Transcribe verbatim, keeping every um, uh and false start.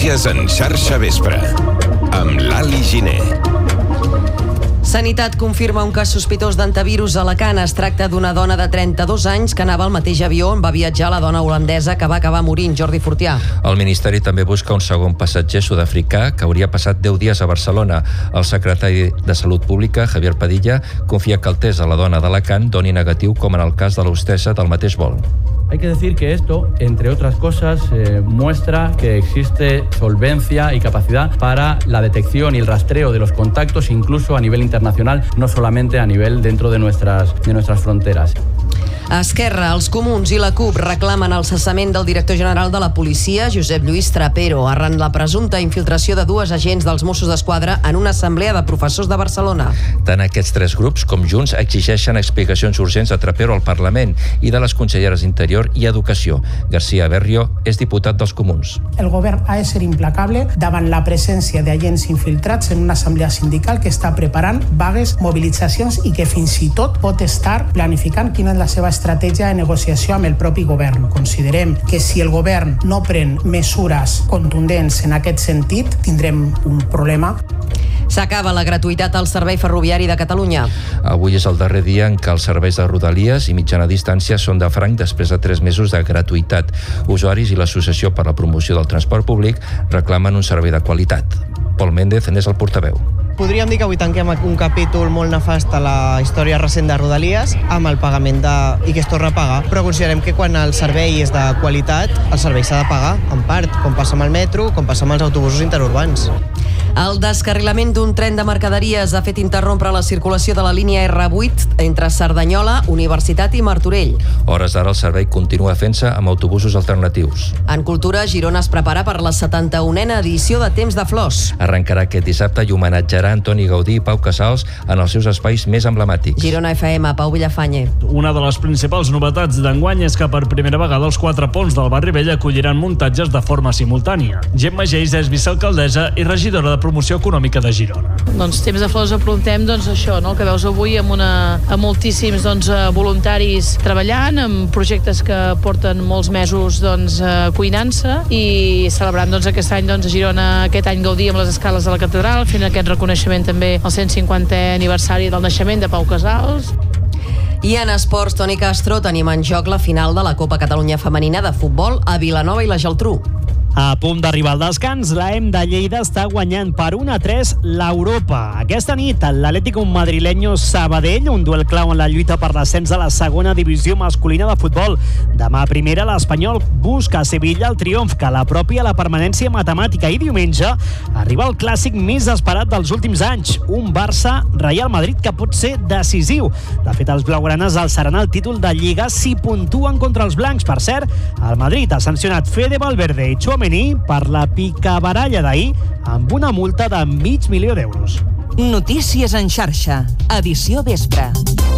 Notícies en xarxa vespre, amb l'Ali Giner. Sanitat confirma un cas sospitós d'antivirus a Alacant. Es tracta d'una dona de trenta-dos anys que anava al mateix avió on va viatjar la dona holandesa que va acabar morint, Jordi Fortià. El Ministeri també busca un segon passatger sud-africà que hauria passat deu dies a Barcelona. El secretari de Salut Pública, Javier Padilla, confia que el test a la dona d'Alacant doni negatiu com en el cas de l'hostessa del mateix vol. Hay que decir que esto, entre otras cosas, eh, muestra que existe solvencia y capacidad para la detección y el rastreo de los contactos, incluso a nivel internacional, no solamente a nivel dentro de nuestras, de nuestras fronteras. Esquerra, els Comuns i la CUP reclamen el cessament del director general de la policia, Josep Lluís Trapero, arran la presumpta infiltració de dues agents dels Mossos d'Esquadra en una assemblea de professors de Barcelona. Tant aquests tres grups com Junts exigeixen explicacions urgents a Trapero al Parlament i de les conselleres d'Interior i Educació. García Berrio és diputat dels Comuns. El govern ha de ser implacable davant la presència d'agents infiltrats en una assemblea sindical que està preparant vagues, mobilitzacions i que fins i tot pot estar planificant quina és la seva estratègia de negociació amb el propi govern. Considerem que si el govern no pren mesures contundents en aquest sentit, tindrem un problema. S'acaba la gratuïtat al servei ferroviari de Catalunya. Avui és el darrer dia en què els serveis de Rodalies i mitjana distància són de franc després de tres mesos de gratuïtat. Usuaris i l'Associació per la Promoció del Transport Públic reclamen un servei de qualitat. Pol Méndez n'és el portaveu. Podríem dir que avui tanquem un capítol molt nefast a la història recent de Rodalies amb el pagament de... i que es torna a pagar, però considerem que quan el servei és de qualitat, el servei s'ha de pagar en part, com passa amb el metro, com passa amb els autobusos interurbans. El descarrilament d'un tren de mercaderies ha fet interrompre la circulació de la línia erre vuit entre Cerdanyola, Universitat i Martorell. Hores d'ara el servei continua fent-se amb autobusos alternatius. En cultura, Girona es prepara per la setanta-unena edició de Temps de Flors. Arrencarà aquest dissabte i homenatjarà Antoni Gaudí i Pau Casals en els seus espais més emblemàtics. Girona F M, Pau Villafañe. Una de les principals novetats d'enguany és que per primera vegada els quatre ponts del barri vell acolliran muntatges de forma simultània. Gemma Geis és vicealcaldessa i regidora de Promoció Econòmica de Girona. Doncs Temps de Flors aprontem doncs, això, no? El que veus avui amb, una, amb moltíssims doncs, voluntaris treballant, amb projectes que porten molts mesos doncs, cuinant-se i celebrant doncs, aquest any doncs, a Girona, aquest any Gaudí amb les escales de la catedral, fent aquest reconeixement també al cent cinquantè aniversari del naixement de Pau Casals. I en esports, Toni Castro, tenim en joc la final de la Copa Catalunya Femenina de futbol a Vilanova i la Geltrú. A punt d'arribar al descans, la E M de Lleida està guanyant per un a tres l'Europa. Aquesta nit, l'Atlético madrileño Sabadell, un duel clau en la lluita per l'ascens a la segona divisió masculina de futbol. Demà a primera, l'Espanyol busca a Sevilla el triomf que l'apropi a la permanència matemàtica. I diumenge arriba el clàssic més esperat dels últims anys, un Barça-Real Madrid que pot ser decisiu. De fet, els blaugranes alçaran el títol de Lliga si puntuen contra els blancs. Per cert, el Madrid ha sancionat Fede Valverde i Tchouaméni per la picabaralla d'ahir amb una multa de mig milió d'euros. Notícies en xarxa, edició vespre.